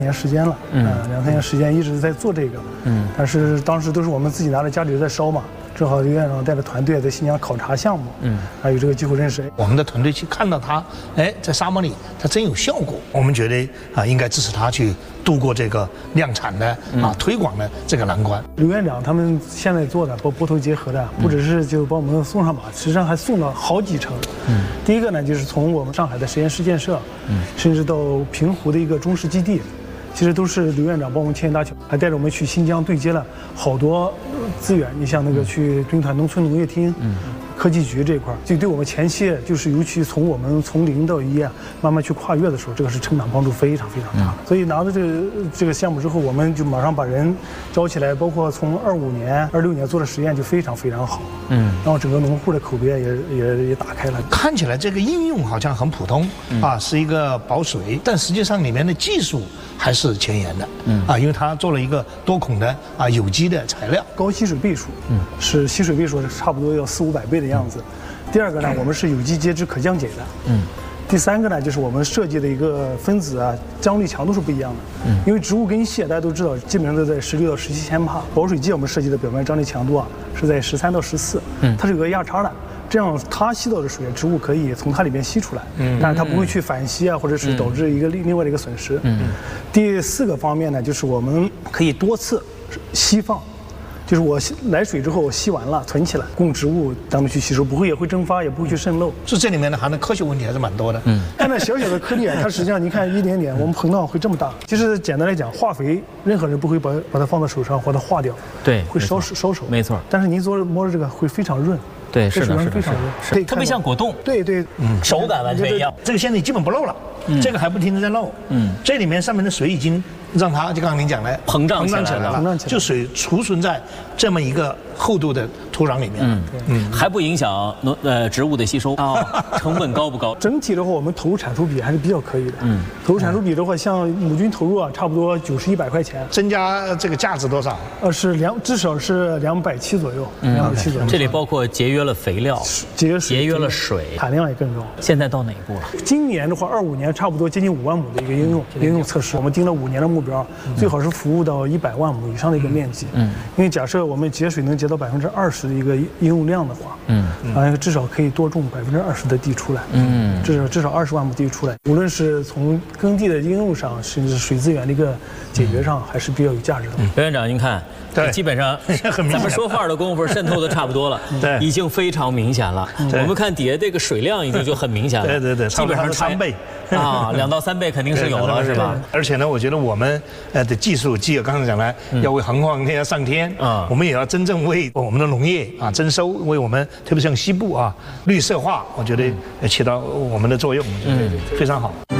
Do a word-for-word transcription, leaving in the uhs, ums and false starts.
年时间了，嗯，两三年时间一直在做这个，嗯，但是当时都是我们自己拿着家里在烧嘛，正好刘院长带着团队在新疆考察项目，嗯，还有这个机会认识。 我们的团队去看到他，哎，在沙漠里他真有效果，我们觉得啊，应该支持他去度过这个量产的啊推广的这个难关。 刘院长他们现在做的包波头结合的，不只是就把我们送上马，实际上还送了好几程。嗯，第一个呢，就是从我们上海的实验室建设，嗯，甚至到平湖的一个中式基地。其实都是刘院长帮我们牵搭起来，还带着我们去新疆对接了好多资源。你像那个去军团农村农业厅、嗯、科技局这一块，就对我们前期就是尤其从我们从零到一啊，慢慢去跨越的时候，这个是成长帮助非常非常大。嗯、所以拿到这个这个项目之后，我们就马上把人招起来，包括从二五年、二六年做的实验就非常非常好。嗯，然后整个农户的口碑也也也打开了。 看起来这个应用好像很普通、嗯、啊，是一个保水，但实际上里面的技术还是前沿的，嗯啊，因为它做了一个多孔的啊有机的材料， 高吸水倍数，嗯，是吸水倍数差不多要四五百倍的样子。嗯、第二个呢，我们是有机结脂可降解的，嗯。第三个呢，就是我们设计的一个分子啊，张力强度是不一样的，嗯，因为植物根系大家都知道，基本上都在十六到十七千帕，保水剂我们设计的表面张力强度啊是在十三到十四，嗯，它是有个压差的。这样它吸到的水，植物可以从它里面吸出来，嗯，但是它不会去反吸啊，或者是导致一个另另外的一个损失。嗯，第四个方面呢，就是我们可以多次吸放，就是我来水之后我吸完了存起来，供植物它们去吸收，不会也会蒸发，也不会去渗漏。 是这里面呢含的科学问题还是蛮多的。 嗯，按照小小的颗粒啊，它实际上你看一点点，我们膨胀会这么大。其实简单来讲，化肥任何人不会把把它放到手上或者化掉， 对， 会烧烧手。 没错。 但是您做摸着这个会非常润。 对，是的，是的， 是特别像果冻， 对对， 嗯，手感完全一样。 这个现在基本不漏了，嗯、这个还不停地在漏，嗯，这里面上面的水已经让它就刚刚您讲的膨胀膨胀起来了， 膨胀起来， 就水储存在这么一个厚度的土壤里面，嗯嗯，还不影响农呃植物的吸收啊，成本高不高？ 整体的话，我们投入产出比还是比较可以的，嗯，投入产出比的话，像亩均投入啊，差不多九十一百块钱， 增加这个价值多少？ 呃，是两至少是两百七左右，两百七左右。 这里包括节约了肥料。 节约节约了水， 产量也更高。 现在到哪一步了？ 今年的话，二五年差不多接近五万亩的一个应用应用测试，我们定了五年的目标，最好是服务到一百万亩以上的一个面积。嗯，因为假设我们节水能节到百分之二十的一个应用量的话，嗯，啊，至少可以多种百分之二十的地出来。嗯，至少至少二十万亩地出来，无论是从耕地的应用上，甚至水资源的一个解决上，还是比较有价值的。 刘院长，您看。 对， 基本上咱们说话的功夫渗透的差不多了， 对， 已经非常明显了。我们看底下这个水量已经就很明显了， 对对对， 基本上三倍啊，两到三倍肯定是有了，是吧？ 而且呢，我觉得我们呃的技术，既有刚才讲的要为横放天要上天啊，我们也要真正为我们的农业啊增收，为我们特别像西部啊绿色化，我觉得起到我们的作用，我觉得非常好。